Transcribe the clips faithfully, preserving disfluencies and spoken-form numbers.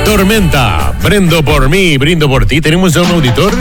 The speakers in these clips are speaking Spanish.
Tormenta, brindo por mí, brindo por ti. Tenemos a un auditor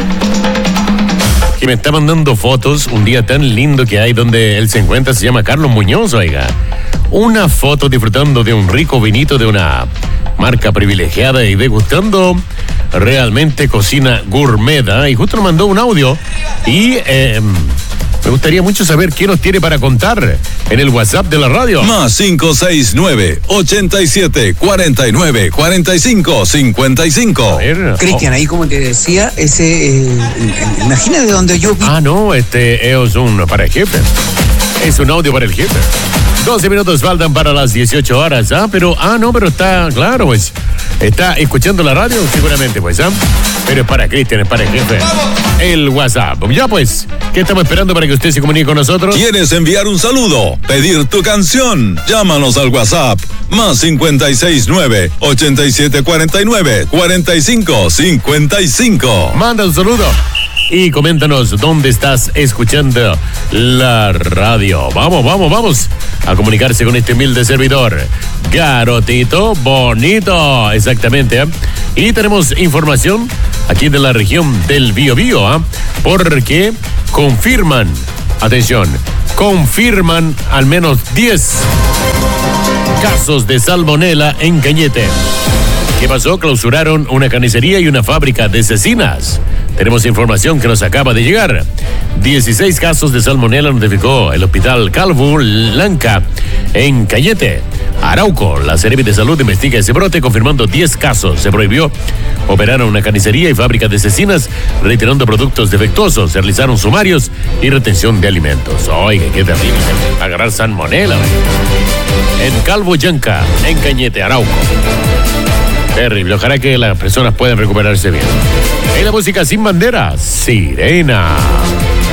que me está mandando fotos. Un día tan lindo que hay donde él se encuentra, se llama Carlos Muñoz, oiga. Una foto disfrutando de un rico vinito de una marca privilegiada y degustando realmente cocina gourmet, ¿eh? Y justo nos mandó un audio y eh, me gustaría mucho saber qué nos tiene para contar en el WhatsApp de la radio. Más cinco seis nueve, ochenta y siete, cuarenta y nueve, cuarenta y cinco, cincuenta y cinco. Cristian, ahí como te decía, ese, eh, imagina de donde yo vi. Ah, no, este es un para el jefe. Es un audio para el jefe. doce minutos faltan para las dieciocho horas, ¿ah? Pero, ah, no, pero está, claro, pues, está escuchando la radio, seguramente, pues, ¿ah? Pero es para Cristian, es para el jefe. El WhatsApp. Ya, pues, ¿qué estamos esperando para que usted se comunique con nosotros? ¿Quieres enviar un saludo? ¿Pedir tu canción? Llámanos al WhatsApp. Más cincuenta y seis nueve, ochenta y siete, cuarenta y nueve, cuarenta y cinco, cincuenta y cinco. Manda un saludo. Y coméntanos dónde estás escuchando la radio. Vamos, vamos, vamos a comunicarse con este humilde servidor. Garotito Bonito, exactamente. ¿eh? Y tenemos información aquí de la región del Biobío, ¿eh? porque confirman, atención, confirman al menos diez casos de salmonela en Cañete. ¿Qué pasó? Clausuraron una carnicería y una fábrica de cecinas. Tenemos información que nos acaba de llegar. dieciséis casos de salmonela notificó el hospital Calvo Blanca en Cañete. Arauco, la Seremi de Salud investiga ese brote confirmando diez casos. Se prohibió operar una carnicería y fábrica de cecinas retirando productos defectuosos. Se realizaron sumarios y retención de alimentos. Oiga, qué terrible. Agarrar salmonela. En Calvo Blanca, en Cañete, Arauco. Terrible. Ojalá que las personas puedan recuperarse bien. En la música sin bandera, Sirena.